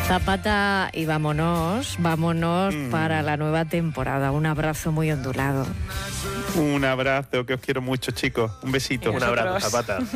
Zapata y vámonos para la nueva temporada. Un abrazo muy ondulado. Un abrazo, que os quiero mucho, chicos. Un besito. Un abrazo, Zapata.